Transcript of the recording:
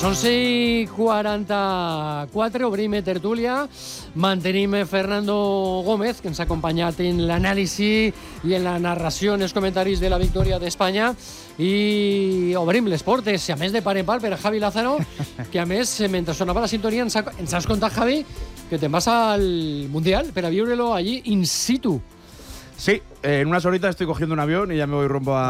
Són 6:44, obrim tertúlia, mantenim Fernando Gómez, que ens ha acompanyat en l'anàlisi i en la narració, en els comentaris de la victòria d'Espanya, i obrim les portes, a més de par en par, per a Javi Lázaro, que a més, mentre sonava la sintonia, ens has contat, Javi, que te'n vas al Mundial per a viure-lo allí in situ. Sí, en unas horitas estoy cogiendo un avión y ya me voy rumbo a